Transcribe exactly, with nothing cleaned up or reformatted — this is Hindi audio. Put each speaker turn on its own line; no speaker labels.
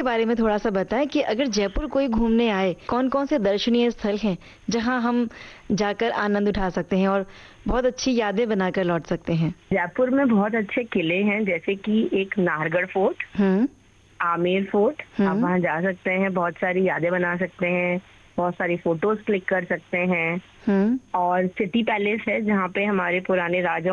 बारे में थोड़ा सा बताएं कि अगर जयपुर कोई घूमने आए, कौन-कौन से दर्शनीय स्थल हैं जहां हम जाकर आनंद उठा सकते हैं और बहुत अच्छी यादें बनाकर लौट सकते हैं?
जयपुर में बहुत अच्छे किले हैं, जैसे कि एक नाहरगढ़ फोर्ट,
हम्म
आमेर फोर्ट। आप
हम्म
वहाँ जा सकते हैं, बहुत सारी यादें बना सकते हैं, बहुत सारी फोटोज क्लिक कर सकते हैं।
हम्म
और सिटी पैलेस है, जहाँ पे हमारे पुराने राजा